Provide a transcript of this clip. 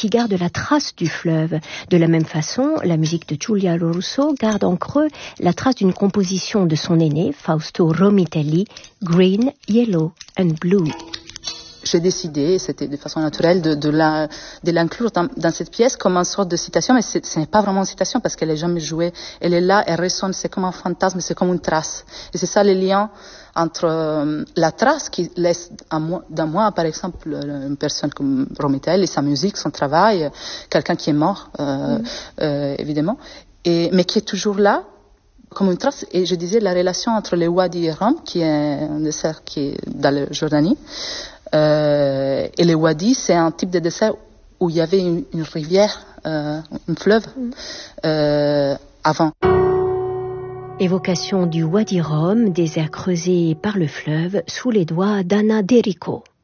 qui garde la trace du fleuve. De la même façon, la musique de Giulia Lorusso garde en creux la trace d'une composition de son aîné, Fausto Romitelli, Green, Yellow and Blue. J'ai décidé, c'était de façon naturelle, de l'inclure dans cette pièce comme une sorte de citation, mais ce n'est pas vraiment une citation parce qu'elle n'est jamais jouée. Elle est là, elle résonne, c'est comme un fantasme, c'est comme une trace. Et c'est ça le lien entre la trace qui laisse dans moi, par exemple, une personne comme Romitelli, et sa musique, son travail, quelqu'un qui est mort, évidemment, mais qui est toujours là, comme une trace. Et je disais la relation entre le Wadi et Rome, qui est un désert qui est dans la Jordanie, et le Wadi, c'est un type de désert où il y avait une rivière, un fleuve, avant. Évocation du Wadi Rum, désert creusé par le fleuve, sous les doigts d'Anna D'Errico.